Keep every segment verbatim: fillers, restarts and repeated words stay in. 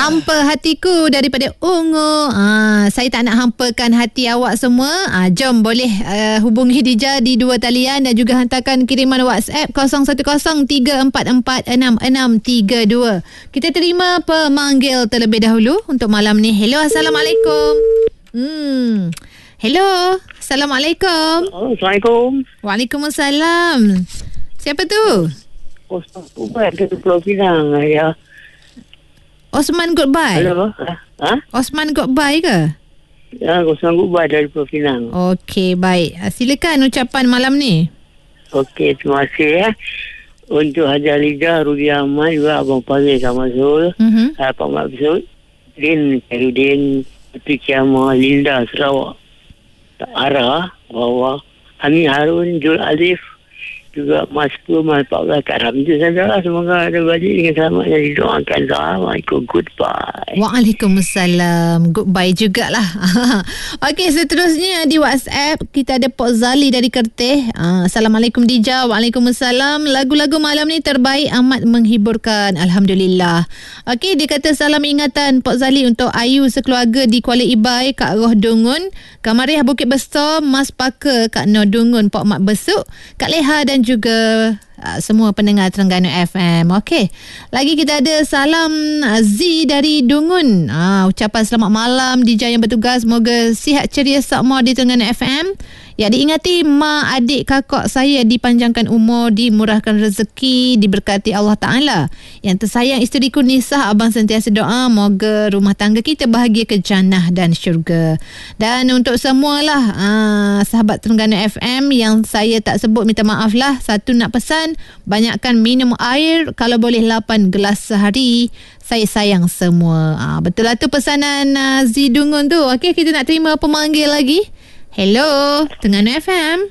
Hampa hatiku daripada Ungu. Ah, saya tak nak hampakan hati awak semua. Ah, jom boleh uh, hubungi Dija di dua talian dan juga hantarkan kiriman WhatsApp kosong satu kosong tiga empat empat enam enam tiga dua. Kita terima pemanggil terlebih dahulu untuk malam ni. Hello, Assalamualaikum. Hmm. Hello, Assalamualaikum. Oh, Assalamualaikum. Waalaikumsalam. Siapa tu? Osman Goodbye ke Pulau Pinang, ya. Osman Goodbye. Hello. Ha? Osman Goodbye ke? Ya, Osman Goodbye dari Pulau Pinang. Okey, baik. Silakan ucapan malam ni. Okey, terima kasih ya. Untuk Haji Aliza, Rudi Ahmad, juga Abang Fazil Samazul, Mhm. uh, Pak Mak Besut, Din, Kerudin, Putri Kiamah, Linda, Sarawak, Ara, Wawa, Amin Harun, Jul Alif, juga Mas Pur, Mas Pak Belah, Kak Ramzi, saudara. Semoga ada balik dengan selamat dan didoakan. Assalamualaikum. Goodbye. Waalaikumsalam. Goodbye jugalah. Okey, seterusnya di WhatsApp kita ada Pok Zali dari Kerteh. Uh, Assalamualaikum Dija. Waalaikumsalam. Lagu-lagu malam ni terbaik, amat menghiburkan. Alhamdulillah. Okey, dia kata salam ingatan Pok Zali untuk Ayu sekeluarga di Kuala Ibai, Kak Roh Dungun, Kak Mariah Bukit Besar, Mas Paka, Kak Noh Dungun, Pok Mak Besuk, Kak Leha dan juga uh, semua pendengar Terengganu F M. Okey. Lagi kita ada salam uh, Z dari Dungun. Uh, ucapan selamat malam Dija yang bertugas. Semoga sihat ceria sakmar di Terengganu F M. Ya, diingati mak, adik, kakak saya dipanjangkan umur, dimurahkan rezeki, diberkati Allah Ta'ala. Yang tersayang isteriku Nisah, abang sentiasa doa moga rumah tangga kita bahagia ke jannah dan syurga. Dan untuk semualah uh, sahabat Terengganu F M yang saya tak sebut, minta maaf lah. Satu nak pesan, banyakkan minum air, kalau boleh lapan gelas sehari. Saya sayang semua. Uh, betul lah tu pesanan uh, Z Dungun tu. Okey, kita nak terima pemanggil lagi. Hello, Terengganu F M.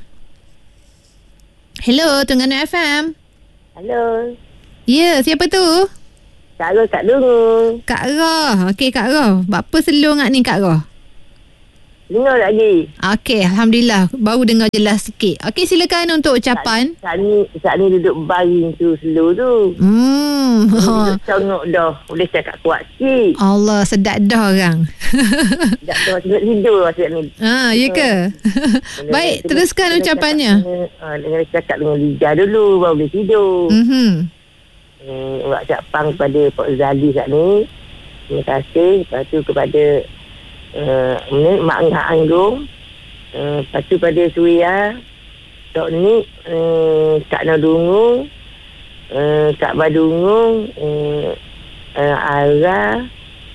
Hello, Terengganu F M. Hello. Ya, yeah, siapa tu? Kak Roh, Kak Dungu. Kak Roh. Okey, Kak Roh. Apa selur ngak ni, Kak Roh? Dengar lagi. Okey, Alhamdulillah. Baru dengar jelas sikit. Okey, silakan untuk ucapan. Saat ni, saat ni duduk baring tu slow tu. Hmm. Duduk congok dah. Boleh cakap kuat sikit. Allah, sedap dah orang. Tak tahu macam tidur macam ni. Ah, ya ke? Baik, teruskan ucapannya. Cakap, dengan cakap dengan Liza dulu, baru boleh tidur. Mhm. Hmm, ucapan kepada Pak Zali saat ni. Terima kasih. Lepas tu kepada Uh, Mak Angah Anggung, uh, lepas tu pada Suria, Tok Nik, uh, Kak Nadungu, uh, Kak Badungu, uh, uh, Ara,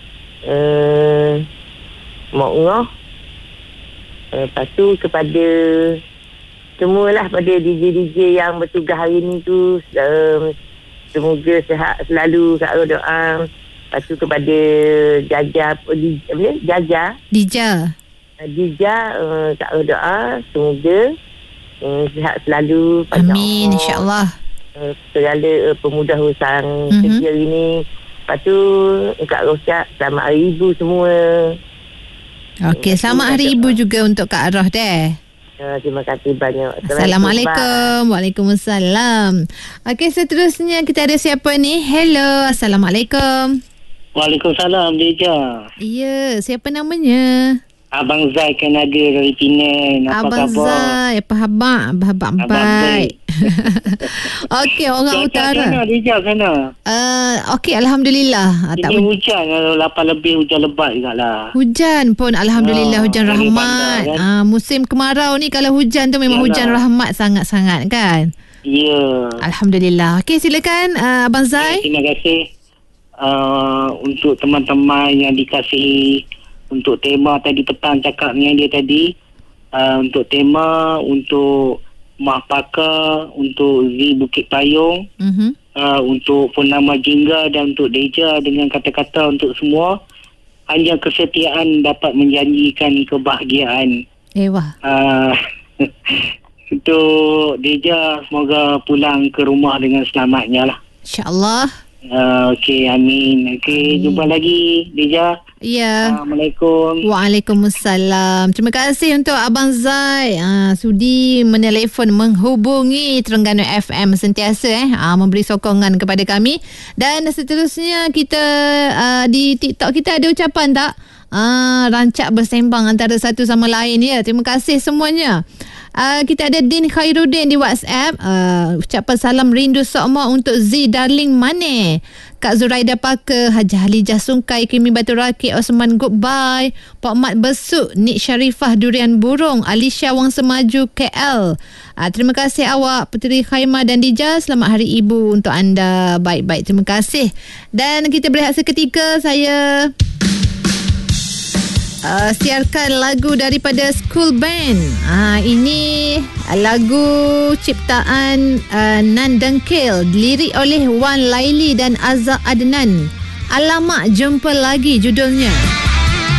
uh, Mok Ngoh, uh, lepas tu kepada semualah, pada D J-D J yang bertugas hari ni tu, um, semoga sihat selalu, Kak Roh doa. Lepas tu kepada Jaja, apa ni? Jaja. Dija. Dija, uh, Kak Roh doa. Semoga uh, sihat selalu. Amin, insyaAllah. Uh, segala uh, pemudah urusan mm-hmm. kerja hari ni. Lepas tu, Kak Roh cak, selamat Hari Ibu semua. Okey, selamat Hari Ibu juga untuk Kak Roh deh. Uh, terima kasih banyak. Assalamualaikum. Waalaikumsalam. Okey, seterusnya kita ada siapa ni? Hello, Assalamualaikum. Waalaikumsalam, Dija. Ya, siapa namanya? Abang Zai Kanada dari Penang. Apa Abang khabar? Zai, apa khabar? Abang baik. Okey, orang Cuaca utara. sana, Dija, sana. Uh, Okey, Alhamdulillah. Ini hujan, lapan lebih hujan lebat juga lah. Hujan pun Alhamdulillah, Ah, hujan dari rahmat. bandar, kan? Ah, musim kemarau ni kalau hujan tu memang Yalah. hujan rahmat sangat-sangat kan? Ya. Alhamdulillah. Okey, silakan uh, Abang Zai. Terima kasih uh, untuk teman-teman yang dikasihi. Untuk tema tadi petang cakap dengan dia tadi, uh, untuk tema untuk Mak Paka, untuk Z Bukit Payung, Mhm. uh, untuk Purnama Jingga dan untuk Deja dengan kata-kata untuk semua. Hanya kesetiaan dapat menjanjikan kebahagiaan. Eh wah. Uh, untuk Deja, semoga pulang ke rumah dengan selamatnya lah. InsyaAllah. Uh, Okey, amin. Okey, Amin. jumpa lagi Dija. Ya. Assalamualaikum. Waalaikumsalam. Terima kasih untuk Abang Zai uh, sudi menelefon menghubungi Terengganu F M sentiasa eh uh, memberi sokongan kepada kami. Dan seterusnya kita uh, di TikTok kita ada ucapan tak? Uh, rancak bersembang antara satu sama lain ya. Terima kasih semuanya. Uh, kita ada Din Khairuddin di WhatsApp. Uh, ucapan salam rindu sokma untuk Z Darling Mane, Kak Zuraida Parker, Haji Halijah Sungkai, Kimi Batu Rakit, Osman Goodbye, Pak Mat Besuk, Nik Syarifah Durian Burung, Alicia Wang Semaju K L. Uh, terima kasih awak Puteri Khaimah dan Dija. Selamat Hari Ibu untuk anda. Baik-baik, terima kasih. Dan kita berehat seketika. Saya Uh, siarkan lagu daripada School Band. Uh, ini lagu ciptaan uh, Nan Dengkil, lirik oleh Wan Laili dan Azza Adnan. Alamak Jumpa Lagi judulnya.